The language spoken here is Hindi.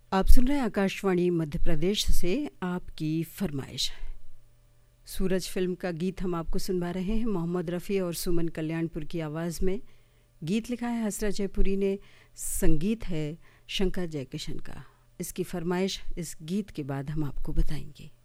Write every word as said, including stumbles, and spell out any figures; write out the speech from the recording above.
आप सुन रहे हैं आकाशवाणी मध्य प्रदेश से आपकी फरमाइश। सूरज फिल्म का गीत हम आपको सुनवा रहे हैं मोहम्मद रफ़ी और सुमन कल्याणपुर की आवाज़ में। गीत लिखा है हसरत जयपुरी ने, संगीत है शंकर जयकिशन का। इसकी फरमाइश इस गीत के बाद हम आपको बताएंगे।